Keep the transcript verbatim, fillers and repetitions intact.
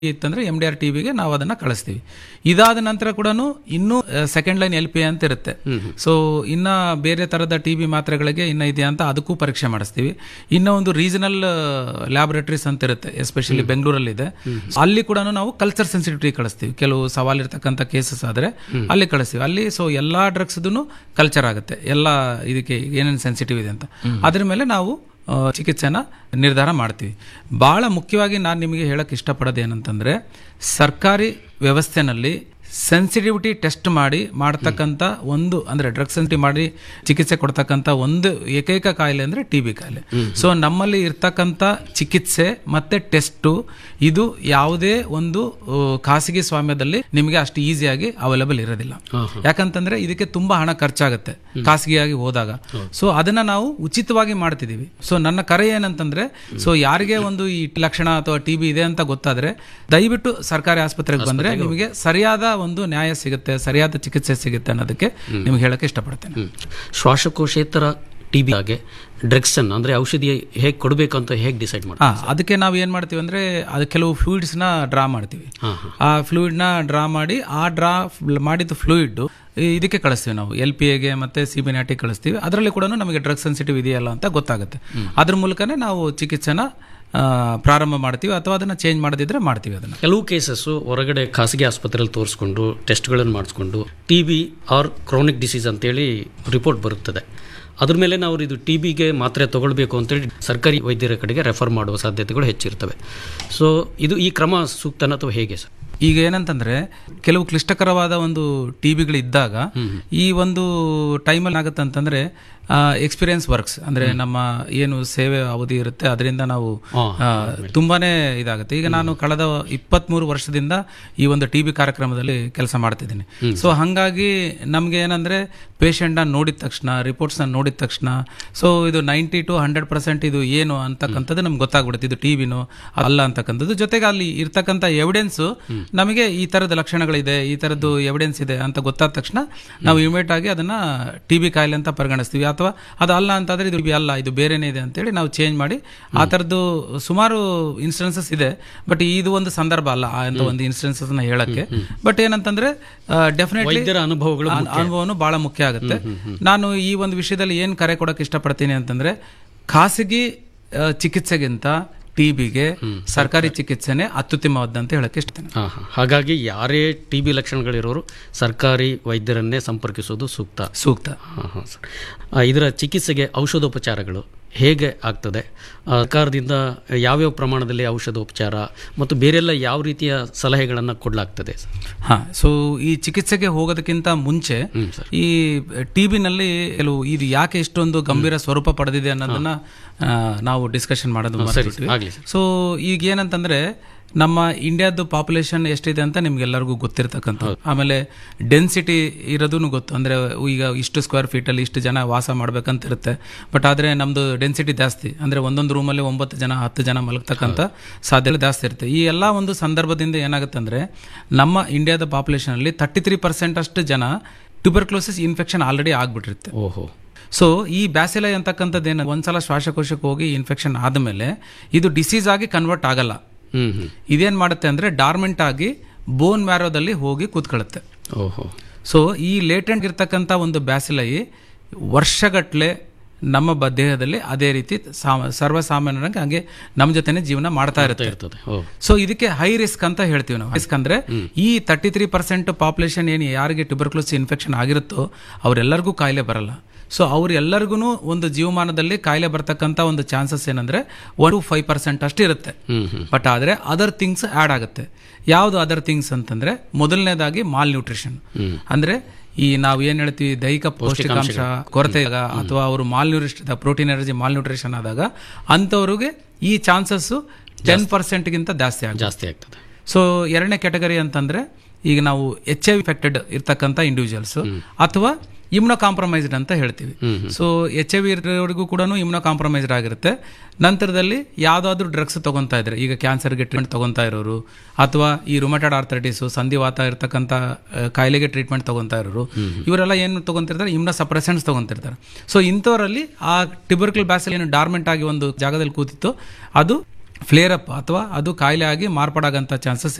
ಇತ್ತಂದ್ರೆ M D R ಟಿಬಿಗೆ ನಾವು ಅದನ್ನ ಕಳಿಸ್ತೀವಿ. ಇದಾದ ನಂತರ ಕೂಡ ಇನ್ನೂ ಸೆಕೆಂಡ್ ಲೈನ್ ಎಲ್ ಪಿ ಅಂತ ಇರುತ್ತೆ. ಸೊ ಇನ್ನ ಬೇರೆ ತರದ ಟಿಬಿ ಮಾತ್ರೆಗಳಿಗೆ ಇನ್ನ ಇದೆಯಾ ಅಂತ ಅದಕ್ಕೂ ಪರೀಕ್ಷೆ ಮಾಡಿಸ್ತೀವಿ. ಇನ್ನ ಒಂದು ರೀಜನಲ್ ಲ್ಯಾಬೊರೇಟರೀಸ್ ಅಂತ ಇರುತ್ತೆ, ಎಸ್ಪೆಷಲಿ ಬೆಂಗಳೂರಲ್ಲಿ ಇದೆ. ಅಲ್ಲಿ ಕೂಡ ನಾವು ಕಲ್ಚರ್ ಸೆನ್ಸಿಟಿವಿಟಿ ಕಳಿಸ್ತೀವಿ. ಕೆಲವು ಸವಾಲಿರ್ತಕ್ಕಂಥ ಕೇಸಸ್ ಆದ್ರೆ ಅಲ್ಲಿ ಕಳಿಸ್ತೀವಿ. ಅಲ್ಲಿ ಸೊ ಎಲ್ಲಾ ಡ್ರಗ್ಸ್ ಕಲ್ಚರ್ ಆಗುತ್ತೆ, ಎಲ್ಲ ಇದಕ್ಕೆ ಏನೇನು ಸೆನ್ಸಿಟಿವ್ ಇದೆ ಅಂತ ಅದ್ರ ಮೇಲೆ ನಾವು ಚಿಕಿತ್ಸೆನ ನಿರ್ಧಾರ ಮಾಡ್ತೀವಿ. ಬಹಳ ಮುಖ್ಯವಾಗಿ ನಾನು ನಿಮಗೆ ಹೇಳಕ್ ಇಷ್ಟಪಡೋದು ಏನಂತಂದ್ರೆ, ಸರ್ಕಾರಿ ವ್ಯವಸ್ಥೆನಲ್ಲಿ ಸೆನ್ಸಿಟಿವಿಟಿ ಟೆಸ್ಟ್ ಮಾಡಿ ಮಾಡ್ತಕ್ಕಂಥ ಒಂದು ಅಂದ್ರೆ ಡ್ರಗ್ ಸೆನ್ಸಿಟಿವ್ ಮಾಡಿ ಚಿಕಿತ್ಸೆ ಕೊಡ್ತಕ್ಕಂಥ ಒಂದು ಏಕೈಕ ಕಾಯಿಲೆ ಅಂದ್ರೆ ಟಿ ಬಿ ಕಾಯಿಲೆ. ಸೊ ನಮ್ಮಲ್ಲಿ ಇರ್ತಕ್ಕಂಥ ಚಿಕಿತ್ಸೆ ಮತ್ತೆ ಟೆಸ್ಟು ಇದು ಯಾವುದೇ ಒಂದು ಖಾಸಗಿ ಸ್ವಾಮ್ಯದಲ್ಲಿ ನಿಮಗೆ ಅಷ್ಟು ಈಸಿಯಾಗಿ ಅವೈಲೇಬಲ್ ಇರೋದಿಲ್ಲ. ಯಾಕಂತಂದ್ರೆ ಇದಕ್ಕೆ ತುಂಬಾ ಹಣ ಖರ್ಚಾಗುತ್ತೆ ಖಾಸಗಿಯಾಗಿ ಹೋದಾಗ. ಸೊ ಅದನ್ನ ನಾವು ಉಚಿತವಾಗಿ ಮಾಡ್ತಿದೀವಿ. ಸೊ ನನ್ನ ಕರೆ ಏನಂತಂದ್ರೆ, ಸೊ ಯಾರಿಗೆ ಒಂದು ಈ ಲಕ್ಷಣ ಅಥವಾ ಟಿ ಬಿ ಇದೆ ಅಂತ ಗೊತ್ತಾದ್ರೆ ದಯವಿಟ್ಟು ಸರ್ಕಾರಿ ಆಸ್ಪತ್ರೆಗೆ ಬಂದ್ರೆ ನಿಮಗೆ ಸರಿಯಾದ ಒಂದು ನ್ಯಾಯ ಸಿಗುತ್ತೆ, ಸರಿಯಾದ ಚಿಕಿತ್ಸೆ ಸಿಗುತ್ತೆ ಅನ್ನೋದಕ್ಕೆ ನಿಮ್ಗೆ ಹೇಳಕ್ಕೆ ಇಷ್ಟಪಡ್ತೇನೆ. ಶ್ವಾಸಕೋಶೇತರ ಟಿಬಿ ಹಾಗೆ ಡ್ರಗ್ಸ್ ಅನ್ನು ಅಂದ್ರೆ ಔಷಧಿ ಹೇಗೆ ಕೊಡಬೇಕು ಅಂತ ಹೇಗೆ ಡಿಸೈಡ್ ಮಾಡಿ ಅದಕ್ಕೆ ನಾವು ಏನ್ ಮಾಡ್ತೀವಿ ಅಂದ್ರೆ, ಅದು ಕೆಲವು ಫ್ಲೂಯಿಡ್ಸ್ ನ ಡ್ರಾ ಮಾಡ್ತೀವಿ. ಆ ಫ್ಲೂಯಿಡ್ ನ ಡ್ರಾ ಮಾಡಿ ಆ ಡ್ರಾ ಮಾಡಿದ ಫ್ಲೂಯಿಡ್ ಇದಕ್ಕೆ ಕಳಿಸ್ತೀವಿ ನಾವು, ಎಲ್ ಪಿ ಎಗೆ ಮತ್ತೆ ಸಿ ಬಿ ನ್ಯಾಟಿಗೆ ಕಳಿಸ್ತೀವಿ. ಅದರಲ್ಲಿ ಕೂಡ ನಮಗೆ ಡ್ರಗ್ ಸೆನ್ಸಿಟಿವ್ ಇದೆಯಲ್ಲ ಅಂತ ಗೊತ್ತಾಗುತ್ತೆ. ಅದ್ರ ಮೂಲಕನೇ ನಾವು ಚಿಕಿತ್ಸೆನ ಪ್ರಾರಂಭ ಮಾಡ್ತೀವಿ ಅಥವಾ ಅದನ್ನ ಚೇಂಜ್ ಮಾಡದಿದ್ರೆ ಮಾಡ್ತೀವಿ. ಅದನ್ನ ಕೆಲವು ಕೇಸಸ್ ಹೊರಗಡೆ ಖಾಸಗಿ ಆಸ್ಪತ್ರೆಯಲ್ಲಿ ತೋರಿಸ್ಕೊಂಡು ಟೆಸ್ಟ್ಗಳನ್ನು ಮಾಡಿಸ್ಕೊಂಡು T B R chronic disease ಅಂತೇಳಿ ರಿಪೋರ್ಟ್ ಬರುತ್ತದೆ. ಅದ್ರ ಮೇಲೆ ನಾವು ಇದು ಟಿ ಬಿಗೆ ಮಾತ್ರೆ ತಗೊಳ್ಬೇಕು ಅಂತೇಳಿ ಸರ್ಕಾರಿ ವೈದ್ಯರ ಕಡೆಗೆ ರೆಫರ್ ಮಾಡುವ ಸಾಧ್ಯತೆಗಳು ಹೆಚ್ಚಿರ್ತವೆ. ಸೊ ಇದು ಈ ಕ್ರಮ ಸೂಕ್ತನ ಅಥವಾ ಹೇಗೆ ಸರ್? ಈಗ ಏನಂತಂದ್ರೆ, ಕೆಲವು ಕ್ಲಿಷ್ಟಕರವಾದ ಒಂದು ಟಿ ಬಿಗಳು ಇದ್ದಾಗ ಈ ಒಂದು ಟೈಮಲ್ಲಿ ಆಗುತ್ತೆ ಅಂತಂದ್ರೆ ಎಕ್ಸ್ಪೀರಿಯನ್ಸ್ ವರ್ಕ್ಸ್ ಅಂದ್ರೆ ನಮ್ಮ ಏನು ಸೇವೆ ಅವಧಿ ಇರುತ್ತೆ ಅದರಿಂದ ನಾವು ತುಂಬಾನೇ ಇದಾಗುತ್ತೆ. ಈಗ ನಾನು ಕಳೆದ ಇಪ್ಪತ್ತ್ ಮೂರು ವರ್ಷದಿಂದ ಈ ಒಂದು ಟಿ ಬಿ ಕಾರ್ಯಕ್ರಮದಲ್ಲಿ ಕೆಲಸ ಮಾಡ್ತಿದ್ದೀನಿ. ಸೊ ಹಂಗಾಗಿ ನಮ್ಗೆ ಏನಂದ್ರೆ, ಪೇಷಂಟ್ ನ ನೋಡಿದ ತಕ್ಷಣ, ರಿಪೋರ್ಟ್ಸ್ ನ ನೋಡಿದ ತಕ್ಷಣ ಸೊ ಇದು ನೈಂಟಿ ಟು ಹಂಡ್ರೆಡ್ ಪರ್ಸೆಂಟ್ ಇದು ಏನು ಅಂತಕ್ಕಂಥದ್ದು ನಮ್ಗೆ ಗೊತ್ತಾಗ್ಬಿಡುತ್ತೆ, ಇದು ಟಿ ಬಿನೋ ಅಲ್ಲ ಅಂತಕ್ಕಂಥದ್ದು. ಜೊತೆಗೆ ಅಲ್ಲಿ ಇರ್ತಕ್ಕಂಥ ಎವಿಡೆನ್ಸ್ ನಮಗೆ ಈ ತರದ ಲಕ್ಷಣಗಳಿದೆ, ಈ ತರದ್ದು ಎವಿಡೆನ್ಸ್ ಇದೆ ಅಂತ ಗೊತ್ತಾದ ತಕ್ಷಣ ನಾವು ಇಮಿಡಿಯೇಟ್ ಆಗಿ ಅದನ್ನ ಟಿ ಬಿ ಕಾಯಿಲೆ ಅಂತ ಪರಿಗಣಿಸ್ತೀವಿ. ಅಥವಾ ಅದು ಅಲ್ಲ ಅಂತಾದ್ರೆ ಇದು ಅಲ್ಲ, ಇದು ಬೇರೆನೇ ಇದೆ ಅಂತೇಳಿ ನಾವು ಚೇಂಜ್ ಮಾಡಿ, ಆ ತರದ್ದು ಸುಮಾರು ಇನ್ಸ್ಟೆನ್ಸಸ್ ಇದೆ. ಬಟ್ ಇದು ಒಂದು ಸಂದರ್ಭ ಅಲ್ಲ ಅಂತ ಒಂದು ಇನ್ಸ್ಟೆನ್ಸಸ್ ನ ಹೇಳಕ್ಕೆ. ಬಟ್ ಏನಂತಂದ್ರೆ ಡೆಫಿನೆಟ್ಲಿ ಅನುಭವಗಳು ಅನುಭವನು ಬಹಳ ಮುಖ್ಯ ಆಗುತ್ತೆ. ನಾನು ಈ ಒಂದು ವಿಷಯದಲ್ಲಿ ಏನ್ ಕರೆ ಕೊಡಕ್ಕೆ ಇಷ್ಟಪಡ್ತೀನಿ ಅಂತಂದ್ರೆ, ಖಾಸಗಿ ಚಿಕಿತ್ಸೆಗಿಂತ ಟಿ ಬಿಗೆ ಸರ್ಕಾರಿ ಚಿಕಿತ್ಸೆನೆ ಅತ್ಯುತ್ತಮವಾದಂತ ಹೇಳಕ್ಕೆ ಇಷ್ಟೇನೆ. ಹಾಗಾಗಿ ಯಾರೇ ಟಿ ಬಿ ಲಕ್ಷಣಗಳಿರೋರು ಸರ್ಕಾರಿ ವೈದ್ಯರನ್ನೇ ಸಂಪರ್ಕಿಸೋದು ಸೂಕ್ತ ಸೂಕ್ತ ಇದರ ಚಿಕಿತ್ಸೆಗೆ ಔಷಧೋಪಚಾರಗಳು ಹೇಗೆ ಆಗ್ತದೆ? ಸರ್ಕಾರದಿಂದ ಯಾವ್ಯಾವ ಪ್ರಮಾಣದಲ್ಲಿ ಔಷಧೋಪಚಾರ ಮತ್ತು ಬೇರೆಲ್ಲ ಯಾವ ರೀತಿಯ ಸಲಹೆಗಳನ್ನು ಕೊಡಲಾಗ್ತದೆ? ಹಾ, ಸೊ ಈ ಚಿಕಿತ್ಸೆಗೆ ಹೋಗೋದಕ್ಕಿಂತ ಮುಂಚೆ ಈ ಟಿ ಬಿನಲ್ಲಿ ಕೆಲವು ಇದು ಯಾಕೆ ಇಷ್ಟೊಂದು ಗಂಭೀರ ಸ್ವರೂಪ ಪಡೆದಿದೆ ಅನ್ನೋದನ್ನ ನಾವು ಡಿಸ್ಕಷನ್ ಮಾಡೋದು. ಸೊ ಈಗ ಏನಂತಂದ್ರೆ, ನಮ್ಮ ಇಂಡಿಯಾದ ಪಾಪ್ಯುಲೇಷನ್ ಎಷ್ಟಿದೆ ಅಂತ ನಿಮ್ಗೆಲ್ಲರಿಗೂ ಗೊತ್ತಿರ್ತಕ್ಕಂಥ, ಆಮೇಲೆ ಡೆನ್ಸಿಟಿ ಇರೋದೂ ಗೊತ್ತು. ಅಂದ್ರೆ ಈಗ ಇಷ್ಟು ಸ್ಕ್ವೇರ್ ಫೀಟ್ ಅಲ್ಲಿ ಇಷ್ಟು ಜನ ವಾಸ ಮಾಡ್ಬೇಕಂತ ಇರುತ್ತೆ. ಬಟ್ ಆದ್ರೆ ನಮ್ದು ಡೆನ್ಸಿಟಿ ಜಾಸ್ತಿ, ಅಂದ್ರೆ ಒಂದೊಂದು ರೂಮಲ್ಲಿ ಒಂಬತ್ತು ಜನ ಹತ್ತು ಜನ ಮಲಗ್ತಕ್ಕಂಥ ಸಾಧ್ಯತೆ ಜಾಸ್ತಿ ಇರುತ್ತೆ. ಈ ಎಲ್ಲ ಒಂದು ಸಂದರ್ಭದಿಂದ ಏನಾಗುತ್ತೆ ಅಂದ್ರೆ, ನಮ್ಮ ಇಂಡಿಯಾದ ಪಾಪ್ಯುಲೇಷನ್ ಅಲ್ಲಿ ತರ್ಟಿ ತ್ರೀ ಪರ್ಸೆಂಟ್ ಅಷ್ಟು ಜನ ಟ್ಯೂಬರ್ಕ್ಲೋಸಿಸ್ ಇನ್ಫೆಕ್ಷನ್ ಆಲ್ರೆಡಿ ಆಗ್ಬಿಟ್ಟಿರುತ್ತೆ. ಓಹೋ. ಸೊ ಈ ಬ್ಯಾಸಿಲೈ ಅಂತಕ್ಕಂಥದ್ದೇನು, ಒಂದ್ಸಲ ಶ್ವಾಸಕೋಶಕ್ಕೆ ಹೋಗಿ ಇನ್ಫೆಕ್ಷನ್ ಆದ್ಮೇಲೆ ಇದು ಡಿಸೀಸ್ ಆಗಿ ಕನ್ವರ್ಟ್ ಆಗಲ್ಲ. ಇದೇನ್ ಮಾಡುತ್ತೆ ಅಂದ್ರೆ, ಡಾರ್ಮೆಂಟ್ ಆಗಿ ಬೋನ್ ಮ್ಯಾರೋದಲ್ಲಿ ಹೋಗಿ ಕೂತ್ಕೊಳ್ಳುತ್ತೆ. ಸೊ ಈ ಲೇಟೆಂಟ್ ಇರ್ತಕ್ಕಂಥ ಒಂದು ಬ್ಯಾಸಿಲೈ ವರ್ಷಗಟ್ಲೆ ನಮ್ಮ ದೇಹದಲ್ಲಿ ಅದೇ ರೀತಿ ಸರ್ವಸಾಮಾನ್ಯರಾಗಿ ಹಂಗೆ ನಮ್ಮ ಜೊತೆನೆ ಜೀವನ ಮಾಡ್ತಾ ಇರುತ್ತೆ. ಸೊ ಇದಕ್ಕೆ ಹೈ ರಿಸ್ಕ್ ಅಂತ ಹೇಳ್ತೀವಿ ನಾವು. ರಿಸ್ಕ್ ಅಂದ್ರೆ ಈ ತರ್ಟಿ ತ್ರೀ ಪರ್ಸೆಂಟ್ ಪಾಪ್ಯುಲೇಷನ್ ಏನು ಯಾರಿಗೆ ಟ್ಯೂಬರ್ಕ್ಲೋಸಿಸ್ ಇನ್ಫೆಕ್ಷನ್ ಆಗಿರುತ್ತೋ ಅವರೆಲ್ಲರಿಗೂ ಕಾಯಿಲೆ ಬರಲ್ಲ. ಸೊ ಅವ್ರೆಲ್ಲರಿಗೂ ಒಂದು ಜೀವಮಾನದಲ್ಲಿ ಕಾಯಿಲೆ ಬರ್ತಕ್ಕಂಥ ಒಂದು ಚಾನ್ಸಸ್ ಏನಂದ್ರೆ ಒನ್ ಟು ಫೈವ್ ಪರ್ಸೆಂಟ್ ಅಷ್ಟು ಇರುತ್ತೆ. ಬಟ್ ಆದ್ರೆ ಅದರ್ ಥಿಂಗ್ಸ್ ಆಡ್ ಆಗುತ್ತೆ. ಯಾವ್ದು ಅದರ್ ಥಿಂಗ್ಸ್ ಅಂತಂದ್ರೆ, ಮೊದಲನೇದಾಗಿ ಮಾಲ್ ನ್ಯೂಟ್ರಿಷನ್. ಅಂದ್ರೆ ಈ ನಾವು ಏನ್ ಹೇಳ್ತೀವಿ, ದೈಹಿಕ ಪೌಷ್ಟಿಕಾಂಶ ಕೊರತೆ ಅಥವಾ ಅವರು mall nutrition, protein energy mall nutrition ಆದಾಗ ಅಂತವ್ರಿಗೆ ಈ ಚಾನ್ಸಸ್ ಟೆನ್ ಪರ್ಸೆಂಟ್ ಗಿಂತ ಜಾಸ್ತಿ ಜಾಸ್ತಿ ಆಗ್ತದೆ. ಸೊ ಎರಡನೇ ಕ್ಯಾಟಗರಿ ಅಂತಂದ್ರೆ, ಈಗ ನಾವು ಎಚ್ ಐ ವಿ ಇನ್ಫೆಕ್ಟೆಡ್ ಇರ್ತಕ್ಕಂಥ ಇಂಡಿವಿಜುವಲ್ಸ್ ಅಥವಾ ಇಮ್ಯುನೋ ಕಾಂಪ್ರಮೈಸ್ಡ್ ಅಂತ ಹೇಳ್ತೀವಿ. ಸೊ ಎಚ್ ಐ ವಿ ಇರೋರಿಗೂ ಕೂಡ ಇಮ್ಯುನೋ ಕಾಂಪ್ರಮೈಸ್ಡ್ ಆಗಿರುತ್ತೆ. ನಂತರದಲ್ಲಿ ಯಾವ್ದಾದ್ರು ಡ್ರಗ್ಸ್ ತಗೊಂತಾ ಇದ್ರೆ, ಈಗ ಕ್ಯಾನ್ಸರ್ಗೆ ಟ್ರೀಟ್ಮೆಂಟ್ ತಗೊಂತಾ ಇರೋರು ಅಥವಾ ಈ ರುಮಟಾಯ್ಡ್ ಆರ್ಥರೈಟಿಸ್ ಸಂಧಿವಾತ ಇರ್ತಕ್ಕಂಥ ಕಾಯಿಲೆಗೆ ಟ್ರೀಟ್ಮೆಂಟ್ ತಗೊಂತಾ ಇರೋರು, ಇವರೆಲ್ಲ ಏನು ತಗೊಂತಿರ್ತಾರೆ, ಇಮ್ಯುನೋ ಸಪ್ರೆಸೆಂಟ್ಸ್ ತಗೊಂತಿರ್ತಾರೆ. ಸೊ ಇಂಥವರಲ್ಲಿ ಆ ಟ್ಯೂಬರ್ಕಲ್ ಬ್ಯಾಸಿಲ್ ಏನು ಡಾರ್ಮೆಂಟ್ ಆಗಿ ಒಂದು ಜಾಗದಲ್ಲಿ ಕೂತಿತ್ತು ಅದು ಫ್ಲೇರ್ ಅಪ್ ಅಥವಾ ಅದು ಕಾಯಿಲೆ ಆಗಿ ಮಾರ್ಪಾಡಾಗಂತ ಚಾನ್ಸಸ್